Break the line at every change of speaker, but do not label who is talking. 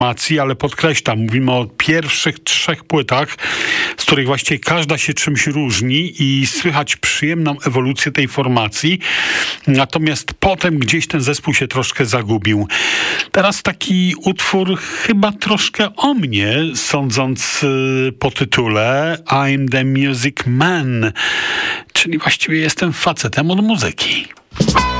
ale podkreślam, mówimy o pierwszych 3 płytach, z których właściwie każda się czymś różni i słychać przyjemną ewolucję tej formacji. Natomiast potem gdzieś ten zespół się troszkę zagubił. Teraz taki utwór chyba troszkę o mnie, sądząc po tytule I'm the Music Man, czyli właściwie jestem facetem od muzyki.